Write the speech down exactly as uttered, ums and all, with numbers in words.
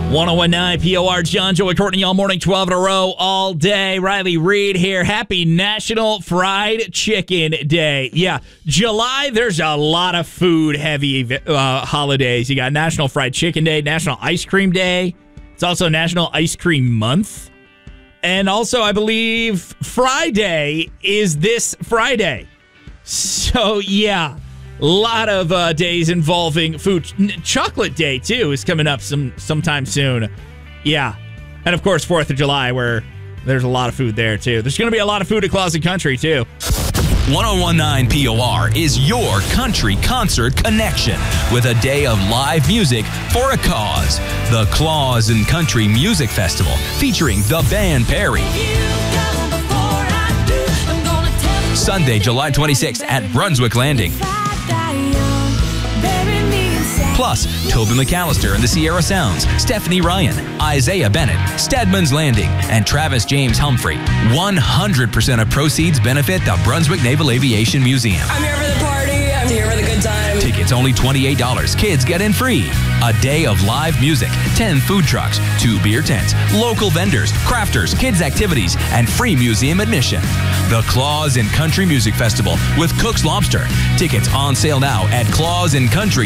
one oh one point nine P O R, John, Joey, Courtney, all morning, twelve in a row, all day. Riley Reed here. Happy National Fried Chicken Day. Yeah, July, there's a lot of food-heavy uh, holidays. You got National Fried Chicken Day, National Ice Cream Day. It's also National Ice Cream Month. And also, I believe Friday is this Friday. So, yeah. A lot of uh, days involving food. N- Chocolate Day, too, is coming up some sometime soon. Yeah. And, of course, fourth of July, where there's a lot of food there, too. There's going to be a lot of food at Clausen Country, too. one oh one point nine P O R is your country concert connection with a day of live music for a cause. The Clausen Country Music Festival featuring the band Perry. Sunday, July twenty-sixth at Brunswick Landing. Plus, Toby McAllister and the Sierra Sounds, Stephanie Ryan, Isaiah Bennett, Stedman's Landing, and Travis James Humphrey. one hundred percent of proceeds benefit the Brunswick Naval Aviation Museum. I'm here for the party. I'm here for the good time. Tickets only twenty-eight dollars. Kids get in free. A day of live music, ten food trucks, two beer tents, local vendors, crafters, kids activities, and free museum admission. The Clausen Country Music Festival with Cook's Lobster. Tickets on sale now at clausen country